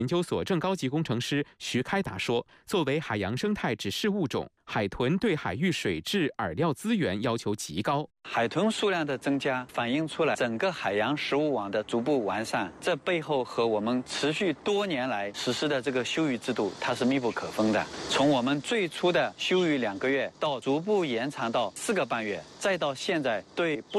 研究所正高级工程师徐开达说，作为海洋生态指示物种，海豚对海域水质、饵料资源要求极高。 海豚数量的增加，反映出来整个海洋食物网的逐步完善，这背后和我们持续多年来实施的这个休渔制度，它是密不可分的。从我们最初的休渔2个月，到逐步延长到4个半月，再到现在对不